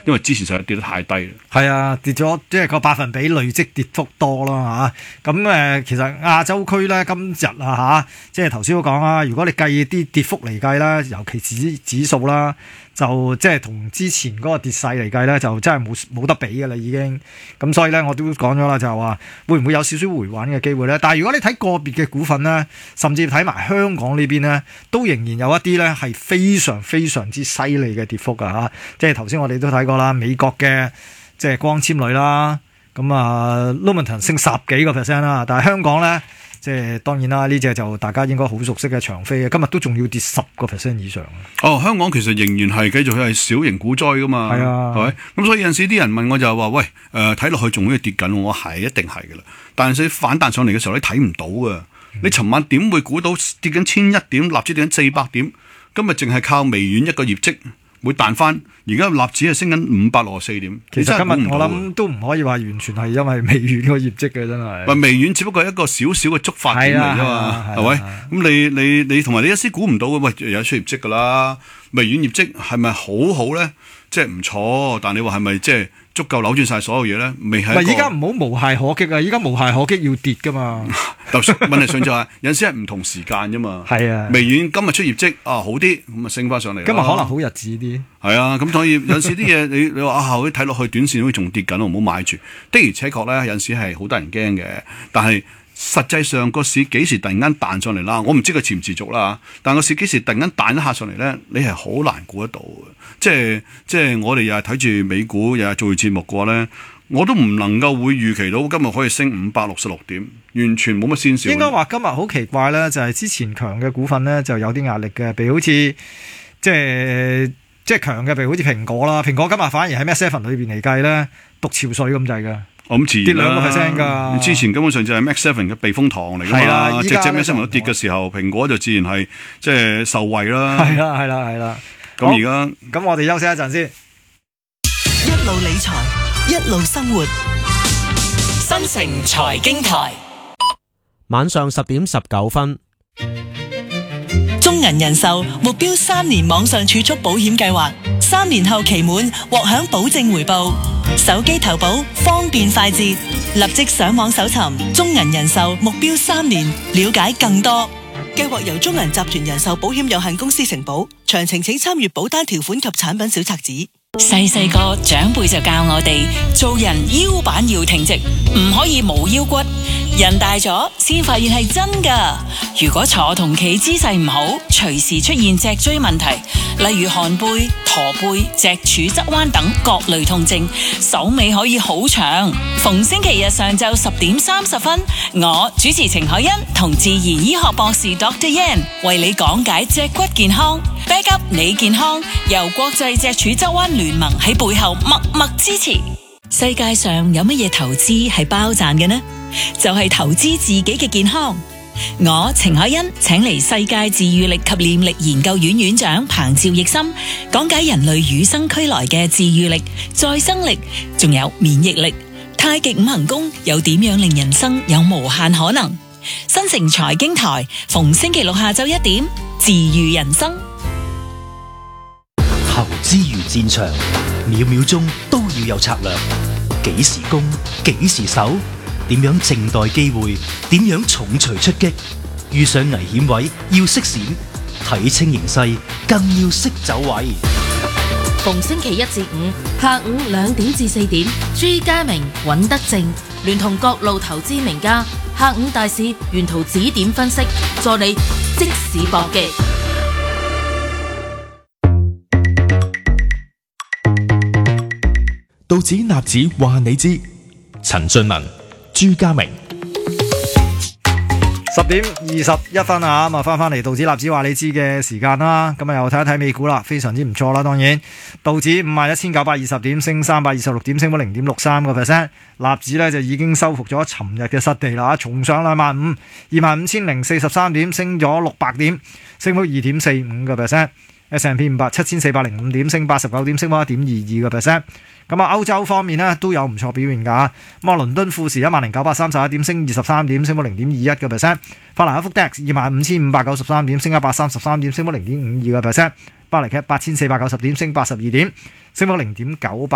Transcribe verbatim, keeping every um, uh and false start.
因為之前實在跌得太低啦。 係啊，跌咗即係個百分比累積跌幅多啦嚇。咁、啊、誒，其實亞洲區咧今日啊嚇，即係頭先都講啦，如果你計啲跌幅嚟計啦，尤其指指數啦。就即係同之前嗰個跌勢嚟計咧，就真係冇冇得比嘅啦已經。咁所以咧，我都講咗啦，就係話會唔會有少少回穩嘅機會咧？但係如果你睇個別嘅股份咧，甚至睇埋香港呢邊咧，都仍然有一啲咧係非常非常之犀利嘅跌幅㗎嚇。即係頭先我哋都睇過啦，美國嘅即係光纖類啦，咁啊 Lumentum 升十幾個 percent 啦，但係香港咧。即係當然啦，呢隻就大家應該好熟悉嘅長飛嘅，今日都仲要跌十個 percent 以上。 哦，香港其實仍然係繼續係小型股災噶嘛， 係啊， 係咪？咁所以有陣時啲人問我就係話：喂，誒睇落去仲好似跌緊，我係一定係嘅啦。但係反彈上嚟嘅時候，你睇唔到嘅。嗯、你尋晚點會估到跌緊千一點，納指跌緊四百點？今日淨係靠微軟一個業績。會彈翻，而家納指係升緊五百六十四點。 其實今日我諗都唔可以話完全係因為微軟個業績嘅，真係。 微軟只不過係一個小小嘅觸發點嚟啫嘛，係咪？咁你你你同埋你一時估唔到嘅，喂，有出業績㗎啦。微軟業績係咪好好咧？即係唔錯，但你話係咪即係足夠扭轉晒所有嘢咧？未係。唔係依家唔好無懈可擊啊！依家無懈可擊要跌㗎嘛。就問題上就係有陣時係唔同時間啫嘛。係啊。微軟今日出業績啊好啲，咁啊升翻上嚟。今日可能好日子啲。係啊，咁所以有陣時啲嘢你你話啊，好睇落去短線好似仲跌緊，唔好買住。的而且確咧，有陣時係好得人驚嘅，但係。實際上個市幾時突然間彈上嚟啦？我唔知佢持唔持續啦，但個市幾時突然間彈一下上嚟咧？你係好難估得到嘅。即係即係我哋又係睇住美股，又係做節目嘅話咧，我都唔能夠會預期到今日可以升五百六十六點，完全冇乜先兆。應該話今日好奇怪咧，就係、是、之前強嘅股份咧就有啲壓力嘅，譬如好似即係即係強嘅，譬如好似蘋果啦，蘋果今日反而喺咩 seven 裏邊嚟計咧，獨潮水咁滯嘅。我諗自然跌兩個 percent 㗎。之前根本上就係 Mac Seven 嘅避風塘嚟㗎嘛，隻隻 Mac Seven 都跌嘅時候，蘋果就自然係即係受惠啦。係啦，係啦，係啦。咁而家咁我哋休息一陣先。 一路理財，一路生活。新城財經台， 晚上十點十九分。 中銀人壽目標三年網上儲蓄保險計劃，三年後期滿獲享保證回報。手機投保方便快捷，立即上網搜尋中銀人壽目標三年，了解更多。計劃由中銀集團人壽保險有限公司承保，詳情請參閱保單條款及產品小冊子。細細個長輩就教我哋做人腰板要挺直，唔可以冇腰骨。人大咗先發現係真噶。如果坐同企姿勢唔好，隨時出現脊椎問題，例如寒背、駝背、脊柱側彎等各類痛症，手尾可以好長。逢星期日上晝十點三十分，我主持程海欣同自然醫學博士 Doctor Yan 為你講解脊骨健康。Back up 你健康，由國際脊柱側彎聯盟喺背後默默支持。世界上有乜嘢投資係包賺嘅呢？就係、是、投資自己嘅健康。我程海欣請嚟世界治癒力及念力研究院院長彭趙奕森講解人類與生俱來嘅治癒力、再生力，仲有免疫力。太極五行功又點樣令人生有無限可能？新城財經台逢星期六下晝一點，治癒人生。 投資如戰場，秒秒鐘都要有策略。幾時攻，幾時守？點樣靜待機會？點樣重錘出擊？遇上危險位要識閃，睇清形勢更要識走位。 逢星期一至五下午兩點至四點，朱家明、尹德正聯同各路投資名家，下午大市沿途指點分析，助你即時搏擊。 道指納指話你知，陳俊文、朱家明。 十點二十一分啊，咁啊翻翻嚟道指納指話你知嘅時間啦，咁啊又睇一睇美股啦，非常之唔錯啦。當然道指五萬一千九百二十點，升三百二十六點，升幅零點六三個 percent。納指呢就已經收復咗尋日嘅失地啦，重上兩萬五，二萬五千零四十三點，升咗六百點，升幅二點四五個 percent。S and P 五百七千四百零五點，升八十九點，升幅一點二二個 percent。咁啊，歐洲方面呢都有唔錯表現㗎。咁啊，倫敦富時一萬零九百三十一點，升二十三點，升幅零點二一個 percent。法蘭克福 D A X 二萬五千五百九十三點，升一百三十三點，升幅零點五二個 percent。巴黎 C A P 八千四百九十點，升八十二點，升幅零點九八。